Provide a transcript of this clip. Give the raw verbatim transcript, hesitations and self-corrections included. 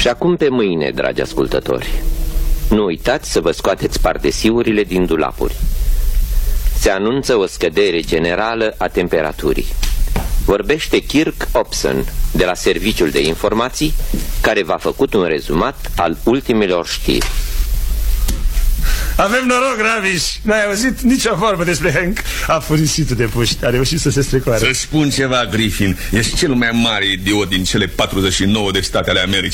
Și acum pe mâine, dragi ascultători, nu uitați să vă scoateți pardesiurile din dulapuri. Se anunță o scădere generală a temperaturii. Vorbește Kirk Opson de la Serviciul de Informații, care v-a făcut un rezumat al ultimelor știri. Avem noroc, Raviș. N-ai auzit nicio vorbă despre Hank, afurisitul de puști. A reușit să se strecoare. Să spun ceva, Griffin. Ești cel mai mare idiot din cele patruzeci și nouă de state ale Americii.